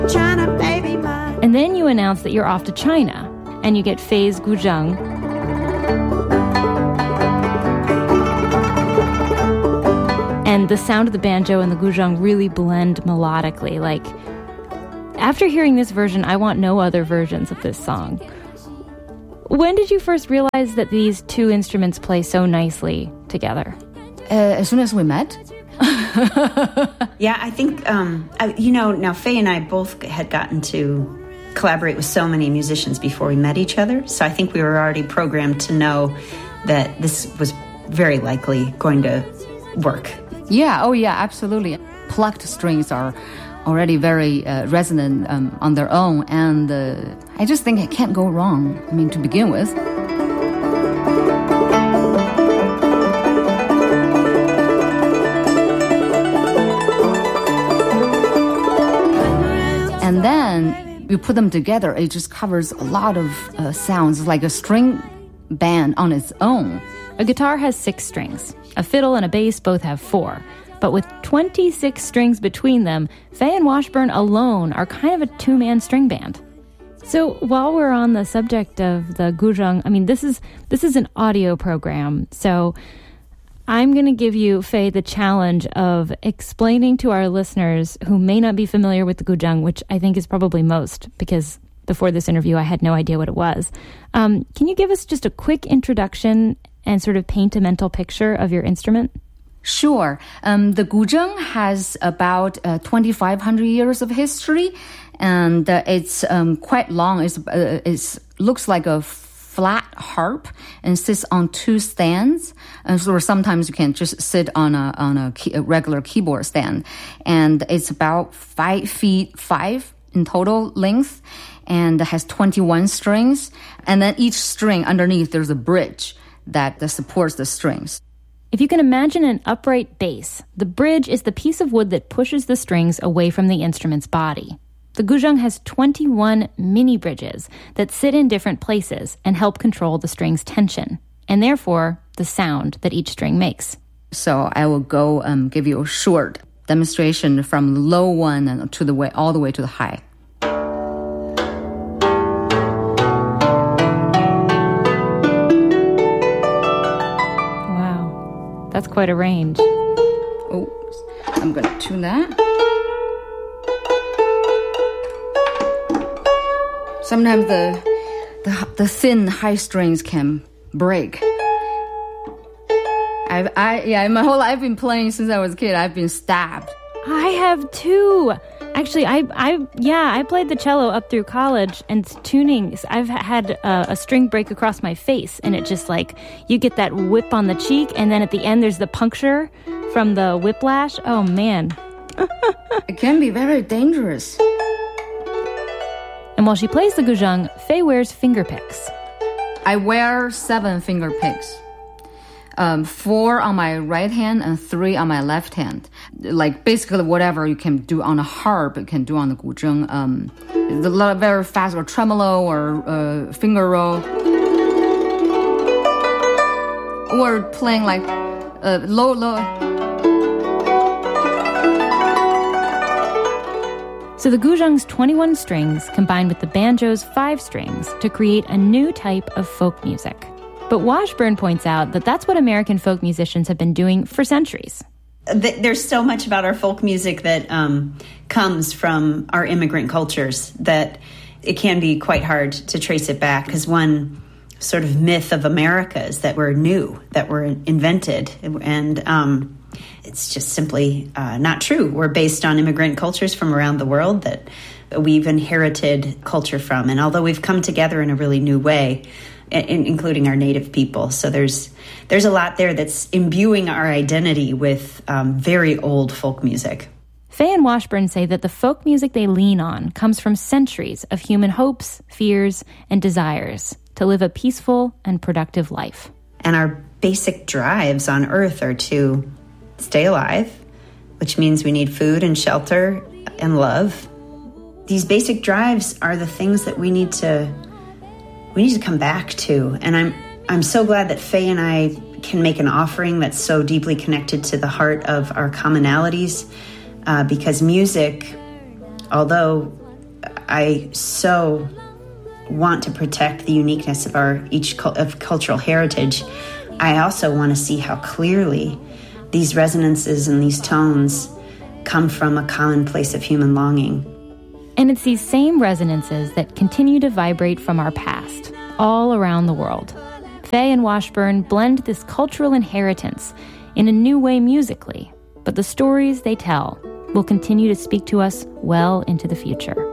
China, baby, mine. And then you announce that you're off to China, and you get Fei's guzheng. And the sound of the banjo and the guzheng really blend melodically. Like, after hearing this version, I want no other versions of this song. When did you first realize that these two instruments play so nicely together? As soon as we met. Yeah, I think, now Fei and I both had gotten to collaborate with so many musicians before we met each other. So I think we were already programmed to know that this was very likely going to work. Yeah, oh yeah, absolutely. Plucked strings are already very resonant on their own, and I just think it can't go wrong, to begin with. And then you put them together, it just covers a lot of sounds, like a string band on its own. A guitar has 6 strings. A fiddle and a bass both have 4. But with 26 strings between them, Fei and Washburn alone are kind of a 2-man string band. So while we're on the subject of the guzheng, this is an audio program, so I'm going to give you, Fei, the challenge of explaining to our listeners who may not be familiar with the guzheng, which I think is probably most, because before this interview I had no idea what it was. Can you give us just a quick introduction and sort of paint a mental picture of your instrument? Sure. The guzheng has about 2,500 years of history, and it's quite long. It looks like a flat harp and sits on 2 stands. And so sometimes you can just sit on a regular keyboard stand. And it's about 5 feet 5 in total length, and it has 21 strings. And then each string underneath, there's a bridge that supports the strings. If you can imagine an upright bass, the bridge is the piece of wood that pushes the strings away from the instrument's body. The guzheng has 21 mini bridges that sit in different places and help control the string's tension, and therefore the sound that each string makes. So I will go give you a short demonstration from the low one and all the way to the high. That's quite a range. Oh, I'm going to tune that. Sometimes the thin high strings can break. My whole life I've been playing since I was a kid. I've been stabbed. I have too. Actually, I played the cello up through college, and tuning, I've had a string break across my face, and it just you get that whip on the cheek, and then at the end there's the puncture from the whiplash. Oh, man. It can be very dangerous. And while she plays the guzheng, Fei wears finger picks. I wear 7 finger picks. 4 on my right hand and 3 on my left hand. Basically whatever you can do on a harp, you can do on the guzheng. A lot of very fast, or tremolo, or finger roll. Or playing low. So the guzheng's 21 strings combined with the banjo's 5 strings to create a new type of folk music. But Washburn points out that that's what American folk musicians have been doing for centuries. There's so much about our folk music that comes from our immigrant cultures that it can be quite hard to trace it back, because one sort of myth of America is that we're new, that we're invented, and it's just simply not true. We're based on immigrant cultures from around the world that we've inherited culture from, and although we've come together in a really new way, including our native people. So there's a lot there that's imbuing our identity with very old folk music. Fei and Washburn say that the folk music they lean on comes from centuries of human hopes, fears, and desires to live a peaceful and productive life. And our basic drives on Earth are to stay alive, which means we need food and shelter and love. These basic drives are the things that we need to come back to. And I'm so glad that Fei and I can make an offering that's so deeply connected to the heart of our commonalities, because music, although I so want to protect the uniqueness of of cultural heritage, I also want to see how clearly these resonances and these tones come from a common place of human longing. And it's these same resonances that continue to vibrate from our past, all around the world. Faye and Washburn blend this cultural inheritance in a new way musically, but the stories they tell will continue to speak to us well into the future.